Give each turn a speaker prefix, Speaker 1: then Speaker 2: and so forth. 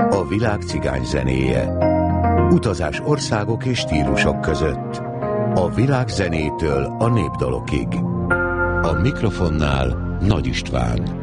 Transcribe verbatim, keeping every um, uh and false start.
Speaker 1: A világ cigány zenéje. Utazás országok és stílusok között. A világ zenétől a népdalokig. A mikrofonnál Nagy István.